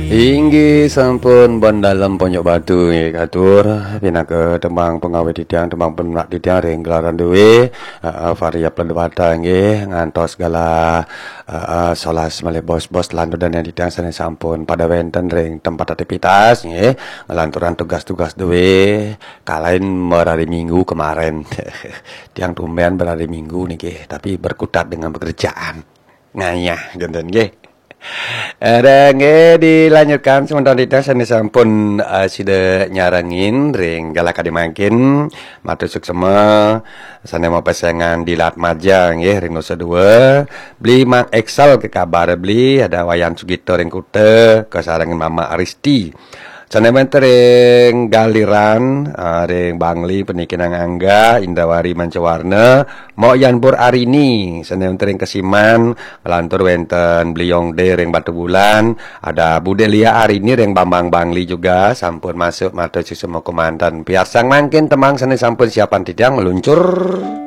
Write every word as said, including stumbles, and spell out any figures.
Inggih sampun bon dalem ponyok batu nggih katur pinake tembang pengawe didang tembang penak didang ring gelaran duwe uh, varia pledewata nggih ngantos segala uh, solas malih bos-bos lanturan yang didang sanes sampun pada wenten ring tempat aktivitas nggih ngelanturan tugas-tugas duwe kalain merari minggu kemarin tiang tumben berhari minggu niki tapi berkutat dengan pekerjaan ngayah genten nggih. Ada nge dilanjutkan sementara kita sana sampun uh, sudah nyarangin ring galak dimangkin matur suksema sana mau pesengan di Lat Maja nggih ring nusa dua beli mak Excel ke kabar beli ada Wayan Sugito ring kute kesarangin Mama Aristi sana ring Galiran uh, ring Bangli Penikinan Angga Indawari Mancawarna mau Yanpur Arini sana ring Kesiman Lantur wenten Bliong De ring Batu Bulan ada Budelia Arini ring Bambang Bangli juga sampun masuk matur suksema komandan piasang mangkin temang sana sampun siapan tidang meluncur.